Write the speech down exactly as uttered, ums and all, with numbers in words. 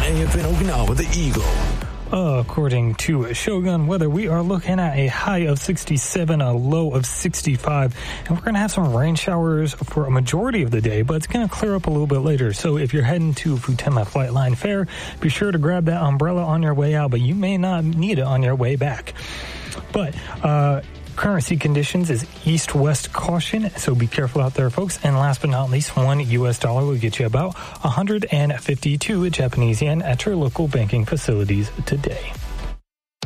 A F N Okinawa, the Eagle. Uh, according to Shogun Weather, we are looking at a high of sixty-seven, a low of sixty-five, and we're going to have some rain showers for a majority of the day, but it's going to clear up a little bit later. So if you're heading to Futema Flight Line Fair, be sure to grab that umbrella on your way out, but you may not need it on your way back. But, uh, currency conditions is east-west caution, so be careful out there, folks. And last but not least, one U S dollar will get you about one hundred fifty-two Japanese yen at your local banking facilities today.